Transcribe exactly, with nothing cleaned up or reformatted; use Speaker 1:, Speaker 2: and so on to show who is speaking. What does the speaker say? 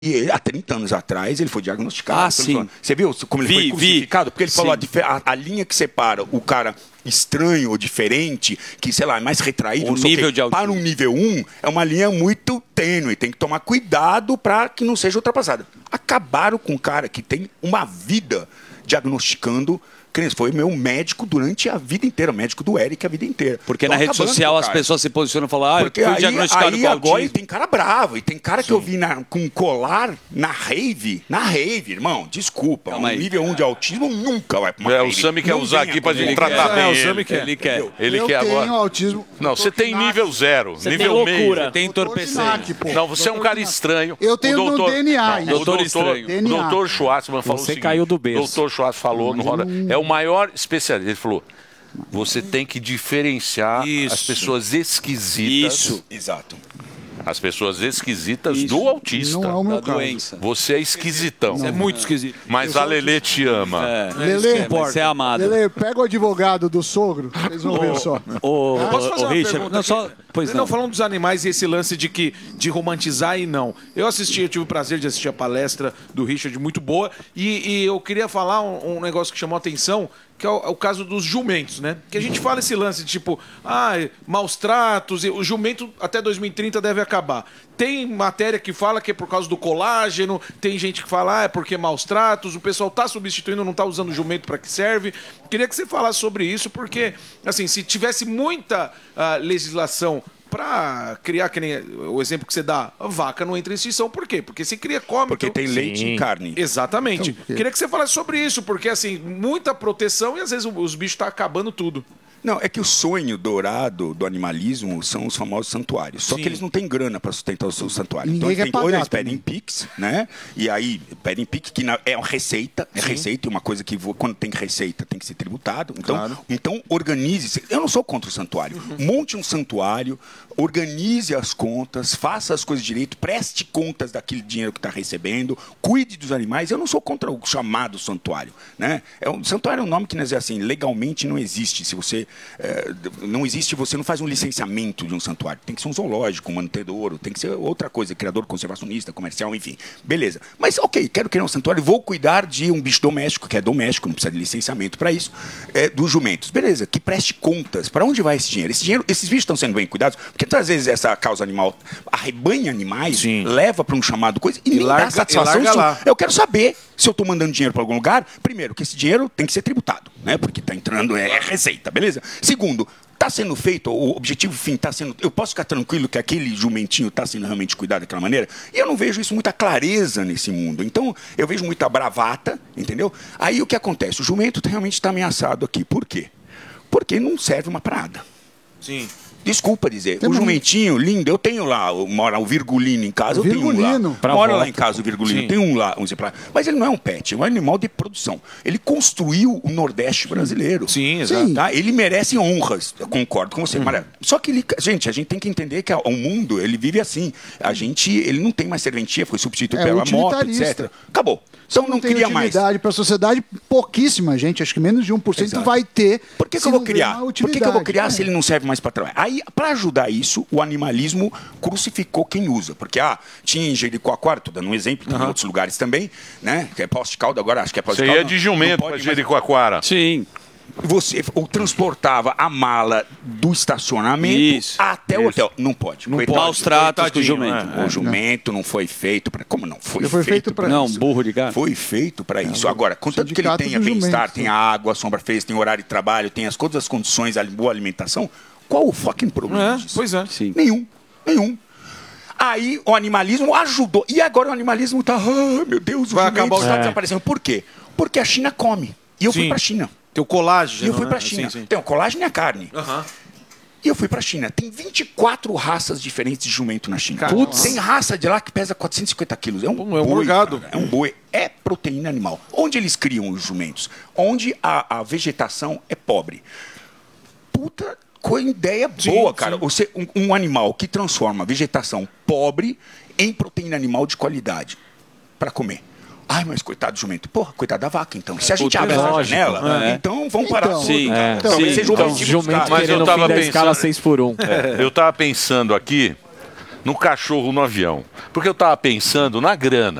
Speaker 1: E há trinta anos atrás ele foi diagnosticado.
Speaker 2: Ah, sim.
Speaker 1: Você viu como ele
Speaker 2: vi,
Speaker 1: foi crucificado?
Speaker 2: Vi.
Speaker 1: Porque ele
Speaker 2: Sim.
Speaker 1: falou a, a, a linha que separa o cara estranho ou diferente, que, sei lá, é mais retraído,
Speaker 2: o nível
Speaker 1: quê,
Speaker 2: de autismo.
Speaker 1: para um nível um, é uma linha muito tênue. Tem que tomar cuidado para que não seja ultrapassada. Acabaram com um cara que tem uma vida diagnosticando. Foi meu médico durante a vida inteira, médico do Eric a vida inteira.
Speaker 2: Porque então, na rede social as pessoas se posicionam e falam, ah,
Speaker 1: porque
Speaker 2: eu fui
Speaker 1: aí,
Speaker 2: diagnosticado
Speaker 1: aí
Speaker 2: com
Speaker 1: agora
Speaker 2: autismo.
Speaker 1: tem cara bravo, e tem cara
Speaker 2: Sim.
Speaker 1: que eu vi na, com colar na rave, na rave, irmão, desculpa, um nível um de autismo nunca vai pra uma
Speaker 3: É,
Speaker 1: rave.
Speaker 3: o Sami quer
Speaker 1: Não
Speaker 3: usar
Speaker 1: venha
Speaker 3: aqui pra
Speaker 1: com
Speaker 3: gente
Speaker 1: ele.
Speaker 3: tratar bem
Speaker 4: É, o
Speaker 3: ele.
Speaker 4: Sami quer.
Speaker 2: Ele quer.
Speaker 3: Ele
Speaker 5: eu
Speaker 3: quer
Speaker 5: tenho
Speaker 3: agora.
Speaker 5: autismo.
Speaker 3: Não, você tem nível zero,
Speaker 2: Você
Speaker 3: nível
Speaker 2: tem
Speaker 3: meio.
Speaker 2: loucura. Tem entorpecente.
Speaker 3: Não, você é um cara estranho.
Speaker 5: Eu tenho
Speaker 3: O doutor,
Speaker 5: no D N A.
Speaker 3: não,
Speaker 5: isso.
Speaker 3: o
Speaker 2: Doutor
Speaker 3: doutor,
Speaker 2: estranho.
Speaker 3: o
Speaker 5: D N A.
Speaker 3: doutor Schwartzman falou
Speaker 6: Você
Speaker 3: o seguinte.
Speaker 6: caiu do berço.
Speaker 3: O doutor Schwartz falou no Roda. É o maior especialista. Ele falou: você tem que diferenciar
Speaker 2: Isso.
Speaker 3: as pessoas esquisitas.
Speaker 2: Isso.
Speaker 1: Exato.
Speaker 3: As pessoas esquisitas
Speaker 2: Isso.
Speaker 3: do autista.
Speaker 5: Não é o meu
Speaker 2: Da
Speaker 5: caso.
Speaker 2: doença.
Speaker 3: Você é esquisitão.
Speaker 2: Isso é muito esquisito.
Speaker 3: Mas a Lelê te ama.
Speaker 2: É.
Speaker 5: Lelê,
Speaker 2: Você é amado.
Speaker 5: Lelê, pega o advogado do sogro, vocês vão ver só.
Speaker 2: Ô,
Speaker 4: Posso fazer
Speaker 2: ô,
Speaker 4: uma
Speaker 2: Richard,
Speaker 4: pergunta
Speaker 2: não,
Speaker 4: aqui?
Speaker 2: só... Pois
Speaker 4: não.
Speaker 2: não.
Speaker 4: Falando dos animais e esse lance de que de romantizar e não. Eu assisti, eu tive o prazer de assistir a palestra do Richard, muito boa, e, e eu queria falar um, um negócio que chamou a atenção, que é o, é o caso dos jumentos, né? Que a gente fala esse lance de tipo, ah, maus tratos, e o jumento até dois mil e trinta deve acabar. Tem matéria que fala que é por causa do colágeno, tem gente que fala, ah, é porque maus tratos, o pessoal tá substituindo, não tá usando o jumento para que serve. Queria que você falasse sobre isso, porque, assim, se tivesse muita uh, legislação para criar, que nem o exemplo que você dá, a vaca não entra em extinção, por quê? Porque se cria come.
Speaker 1: Porque
Speaker 4: então...
Speaker 1: tem leite e carne.
Speaker 4: Exatamente.
Speaker 5: Então,
Speaker 4: Queria que você falasse sobre isso, porque assim, muita proteção e às vezes os bichos estão acabando tudo.
Speaker 1: Não, é que o sonho dourado do animalismo são os famosos santuários. Só
Speaker 4: Sim.
Speaker 1: que eles não têm grana para sustentar os seus santuários.
Speaker 5: Ninguém
Speaker 1: Então,
Speaker 5: quer
Speaker 1: eles têm, ou
Speaker 5: pagar
Speaker 1: eles
Speaker 5: também.
Speaker 1: pedem Pix, né? E aí, pedem Pix, que na- é uma receita. É receita, e uma coisa que vo- quando tem receita tem que ser tributado. Então,
Speaker 4: Claro.
Speaker 1: então organize-se. Eu não sou contra o santuário. Monte um santuário, organize as contas, faça as coisas direito, preste contas daquele dinheiro que está recebendo, cuide dos animais. Eu não sou contra o chamado santuário, né? É um, santuário é um nome que, né, assim, legalmente não existe. Se você eh, não existe, você não faz um licenciamento de um santuário. Tem que ser um zoológico, um mantedouro, tem que ser outra coisa, criador, conservacionista, comercial, enfim. Beleza. Mas, ok, quero criar um santuário, vou cuidar de um bicho doméstico, que é doméstico, não precisa de licenciamento para isso, é, dos jumentos. Beleza, que preste contas. Para onde vai esse dinheiro? Esse dinheiro, esses bichos estão sendo bem cuidados, porque às vezes essa causa animal arrebanha animais,
Speaker 4: Sim.
Speaker 1: leva para um chamado coisa e,
Speaker 4: E
Speaker 1: nem
Speaker 4: larga-
Speaker 1: dá satisfação.
Speaker 4: e larga
Speaker 1: Isso-
Speaker 4: lá.
Speaker 1: Eu quero saber se eu estou mandando dinheiro para algum lugar. Primeiro, que esse dinheiro tem que ser tributado, né? Porque está entrando, é receita, beleza? Segundo, está sendo feito, o objetivo fim está sendo... Eu posso ficar tranquilo que aquele jumentinho está sendo realmente cuidado daquela maneira? E eu não vejo isso muita clareza nesse mundo. Então, eu vejo muita bravata, entendeu? Aí o que acontece? O jumento realmente está ameaçado aqui. Por quê? Porque não serve uma parada.
Speaker 4: Sim.
Speaker 1: Desculpa dizer,
Speaker 5: Tem
Speaker 1: o
Speaker 5: uma-
Speaker 1: jumentinho lindo, eu tenho lá, o- mora o virgulino em casa, eu tenho um
Speaker 5: Virgulino?
Speaker 1: lá.
Speaker 6: Pra
Speaker 1: Mora
Speaker 6: volta.
Speaker 1: lá em casa o virgulino,
Speaker 4: Sim.
Speaker 1: tem um lá, um exemplar. Mas ele não é um pet, é um animal de produção. Ele construiu o Nordeste brasileiro.
Speaker 4: Sim, exato.
Speaker 5: Sim.
Speaker 1: Tá? Ele merece honras, eu concordo com você. Mara. Só que ele, gente, a gente tem que entender que o mundo, ele vive assim. A gente, ele não tem mais serventia, foi substituído
Speaker 5: É
Speaker 1: pela moto,
Speaker 5: utilitarista.
Speaker 1: etcétera. Acabou. Então não,
Speaker 5: tem
Speaker 1: cria mais.
Speaker 5: utilidade para a sociedade, pouquíssima gente, acho que menos de um por cento
Speaker 1: Exato.
Speaker 5: vai ter.
Speaker 1: Por que, que
Speaker 5: se
Speaker 1: eu vou
Speaker 5: não vê
Speaker 1: criar?
Speaker 5: uma
Speaker 1: Por que, que eu vou criar
Speaker 5: utilidade.
Speaker 1: se ele não serve mais para trabalhar? Aí, para ajudar isso, o animalismo crucificou quem usa. Porque, ah, tinha em Jericoacoara, estou dando um exemplo, tem em outros lugares também, né? Que é Poste Calda, agora acho que é Poste
Speaker 3: Você
Speaker 1: Calda.
Speaker 3: ia de jumento para Jericoacoara.
Speaker 2: Sim.
Speaker 1: Você ou transportava a mala do estacionamento
Speaker 2: Isso,
Speaker 1: até o hotel. Não pode.
Speaker 2: Não
Speaker 1: Coitado.
Speaker 2: maus tratos com o
Speaker 4: coitadinho,
Speaker 2: jumento.
Speaker 4: é.
Speaker 1: O jumento não foi feito para... Como não? Foi,
Speaker 5: Ele foi feito pra-
Speaker 2: Não,
Speaker 1: isso.
Speaker 2: burro de gato.
Speaker 1: Foi feito para isso. Agora, contanto que ele
Speaker 5: Sindicato
Speaker 1: tenha
Speaker 5: do
Speaker 1: bem-estar,
Speaker 5: jumento.
Speaker 1: tenha água, sombra fez, tem horário de trabalho, tem as, todas as condições, a boa alimentação, qual o fucking problema
Speaker 4: É,
Speaker 1: disso?
Speaker 4: pois é.
Speaker 2: Sim.
Speaker 1: Nenhum. Nenhum. Aí o animalismo ajudou. E agora o animalismo está... Ah, meu Deus, o
Speaker 4: Vai
Speaker 1: jumento
Speaker 4: acabar o-
Speaker 1: está
Speaker 4: É.
Speaker 1: desaparecendo. Por quê? Porque a China come. E eu fui
Speaker 4: Sim.
Speaker 1: para a China.
Speaker 4: Tem o colágeno.
Speaker 1: E eu fui
Speaker 4: né?
Speaker 1: para a China.
Speaker 4: Sim, sim.
Speaker 1: Tem o colágeno e a carne.
Speaker 4: Aham.
Speaker 1: E eu fui pra China. Tem vinte e quatro raças diferentes de jumento na China.
Speaker 4: Putz.
Speaker 1: Tem raça de lá que pesa quatrocentos e cinquenta quilos. É um,
Speaker 4: Pô, é um
Speaker 1: boi,
Speaker 4: morgado.
Speaker 1: cara. É um boi. É proteína animal. Onde eles criam os jumentos? Onde a, a vegetação é pobre. Puta co- ideia
Speaker 4: Sim,
Speaker 1: boa, cara.
Speaker 4: sim.
Speaker 1: Você, um, um animal que transforma vegetação pobre em proteína animal de qualidade para comer. Ai, mas coitado do jumento. Porra, coitado da vaca, então. Se a gente
Speaker 2: Puta,
Speaker 1: abre essa
Speaker 6: lógico.
Speaker 1: janela,
Speaker 2: É.
Speaker 1: então vamos parar
Speaker 5: Então,
Speaker 1: tudo.
Speaker 2: sim,
Speaker 1: cara.
Speaker 2: é.
Speaker 1: Talvez
Speaker 2: Sim,
Speaker 1: seja o
Speaker 6: Então,
Speaker 1: objetivo dos
Speaker 6: jumento
Speaker 1: caras.
Speaker 3: Mas eu
Speaker 6: querendo o
Speaker 3: tava
Speaker 6: fim da
Speaker 3: pensando-
Speaker 6: escala seis por um.
Speaker 3: Eu estava pensando aqui, no cachorro no avião. Porque eu estava pensando na grana.